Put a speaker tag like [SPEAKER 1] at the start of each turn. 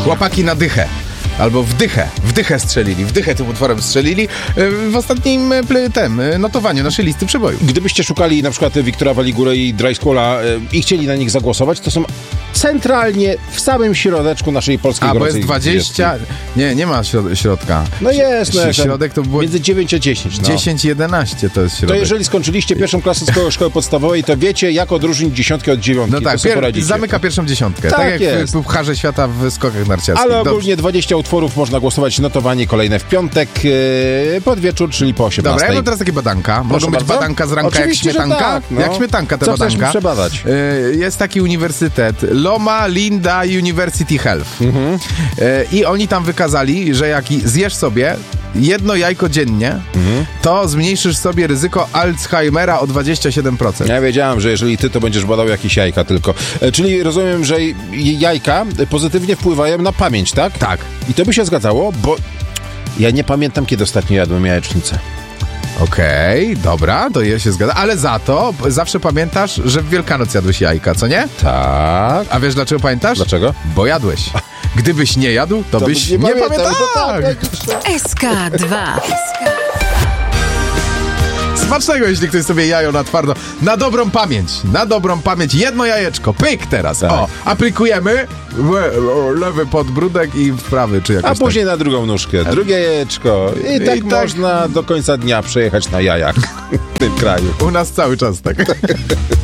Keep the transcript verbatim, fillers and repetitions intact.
[SPEAKER 1] Chłopaki na dychę. Albo w dychę, w dychę strzelili, w dychę tym utworem strzelili w ostatnim tem, notowaniu naszej listy przebojów.
[SPEAKER 2] Gdybyście szukali na przykład Wiktora Waligura i Dry Squalla i chcieli na nich zagłosować, to są centralnie w samym środeczku naszej polskiej
[SPEAKER 1] A, bo jest
[SPEAKER 2] gorącej
[SPEAKER 1] dwadzieścia... Nie, nie ma środ- środka.
[SPEAKER 2] No jest, no jak
[SPEAKER 1] środek to było...
[SPEAKER 2] między dziewięć a dziesięć. No.
[SPEAKER 1] dziesięć jedenaście to jest środek.
[SPEAKER 2] To jeżeli skończyliście pierwszą klasę szkoły, szkoły podstawowej, to wiecie, jak odróżnić dziesiątkę od dziewiątki.
[SPEAKER 1] No tak, pier- zamyka pierwszą dziesiątkę.
[SPEAKER 2] Tak,
[SPEAKER 1] tak jak
[SPEAKER 2] jest.
[SPEAKER 1] w Pucharze Świata w skokach narciarskich.
[SPEAKER 2] Ale ogólnie
[SPEAKER 1] Dobrze.
[SPEAKER 2] dwadzieścia utworów można głosować, notowanie kolejne w piątek yy, pod wieczór, czyli po osiemnastej.
[SPEAKER 1] Dobra, ja mam teraz takie badanka. Mogą być
[SPEAKER 2] bardzo.
[SPEAKER 1] badanka z ranka
[SPEAKER 2] Oczywiście,
[SPEAKER 1] jak śmietanka.
[SPEAKER 2] tak, no.
[SPEAKER 1] Jak śmietanka te
[SPEAKER 2] Co chcesz
[SPEAKER 1] badanka.
[SPEAKER 2] mi przebadać?
[SPEAKER 1] Yy, jest taki uniwersytet Loma Linda University Health. Mhm. Yy, I oni tam wykazali, że jak zjesz sobie jedno jajko dziennie, mhm. to zmniejszysz sobie ryzyko Alzheimera o dwadzieścia siedem procent.
[SPEAKER 2] Ja wiedziałem, że jeżeli ty, to będziesz badał jakieś jajka tylko. E, czyli rozumiem, że jajka pozytywnie wpływają na pamięć, tak?
[SPEAKER 1] Tak.
[SPEAKER 2] I to by się zgadzało, bo ja nie pamiętam, kiedy ostatnio jadłem jajecznicę.
[SPEAKER 1] Okej, okay, dobra, to je się zgadza. Ale za to zawsze pamiętasz, że w Wielkanoc jadłeś jajka, co nie?
[SPEAKER 2] Tak.
[SPEAKER 1] A wiesz dlaczego pamiętasz?
[SPEAKER 2] Dlaczego?
[SPEAKER 1] Bo jadłeś. Gdybyś nie jadł, to, to byś nie, nie pamiętał.
[SPEAKER 2] Tak.
[SPEAKER 3] S K dwa.
[SPEAKER 1] Smacznego, jeśli ktoś sobie jajo na twardo. Na dobrą pamięć, na dobrą pamięć. Jedno jajeczko, pyk teraz. Tak. O, aplikujemy lewy podbródek i w prawy, czy jakoś
[SPEAKER 2] A później
[SPEAKER 1] tak.
[SPEAKER 2] na drugą nóżkę, drugie jajeczko. I, I tak, tak można do końca dnia przejechać na jajach w tym kraju.
[SPEAKER 1] U nas cały czas tak.